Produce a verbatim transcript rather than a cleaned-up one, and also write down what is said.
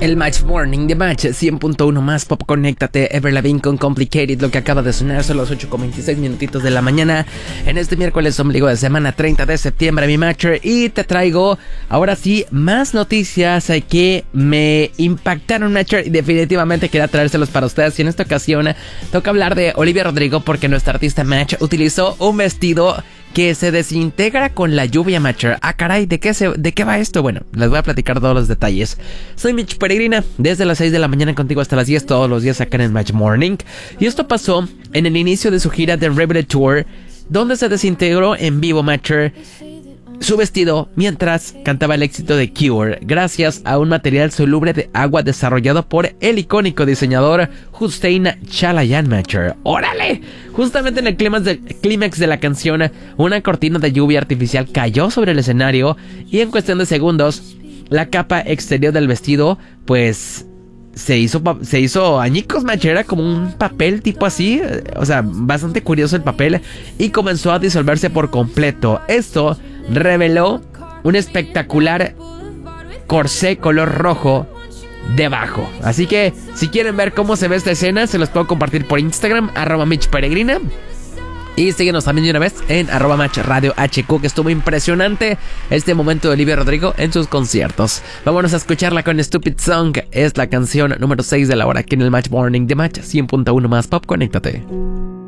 El Match Morning de Match cien punto uno más Pop. Conéctate, Avril Lavigne con Complicated. Lo que acaba de sonar son los ocho con veintiséis minutitos de la mañana en este miércoles ombligo de semana treinta de septiembre, mi Matcher. Y te traigo ahora sí más noticias que me impactaron, Matcher, y definitivamente quería traérselos para ustedes. Y en esta ocasión toca hablar de Olivia Rodrigo, porque nuestra artista Match utilizó un vestido que se desintegra con la lluvia, Matcher. Ah, caray, ¿de qué, se, ¿de qué va esto? Bueno, les voy a platicar todos los detalles. Soy Mitch Peregrina, desde las seis de la mañana contigo hasta las diez todos los días acá en el Match Morning. Y esto pasó en el inicio de su gira de Rebel Tour, donde se desintegró en vivo, Matcher, su vestido mientras cantaba el éxito de Cure, gracias a un material soluble de agua desarrollado por el icónico diseñador Hussein Chalayan, Matcher. ¡Órale! Justamente en el clímax de, clímax de la canción, una cortina de lluvia artificial cayó sobre el escenario y en cuestión de segundos, la capa exterior del vestido, pues, se hizo, se hizo añicos, Matcher. Era como un papel tipo así, o sea, bastante curioso el papel, y comenzó a disolverse por completo. Esto reveló un espectacular corsé color rojo debajo. Así que si quieren ver cómo se ve esta escena, se los puedo compartir por Instagram, arroba Mitch Peregrina. Y síguenos también de una vez en arroba Match Radio H Q, que estuvo impresionante este momento de Olivia Rodrigo en sus conciertos. Vámonos a escucharla con Stupid Song. Es la canción número seis de la hora aquí en el Match Morning de Match cien punto uno más Pop. Conéctate.